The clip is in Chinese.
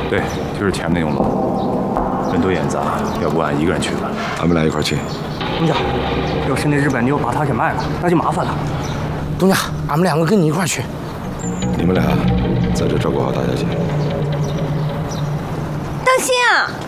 对，就是前面那栋楼，人多眼杂，要不俺一个人去吧？ 俺们俩一块去。 东家，要是那日本妞把他给卖了，那就麻烦了。东家，俺们两个跟你一块去。 你们俩在这照顾好大小姐。 当心啊！